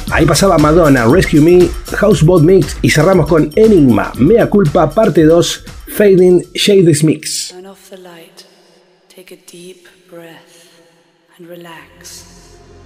Ahí pasaba Madonna, Rescue Me, Houseboat Mix y cerramos con Enigma, Mea Culpa, parte 2, Fading Shades Mix. Turn off the light, take a deep breath and relax.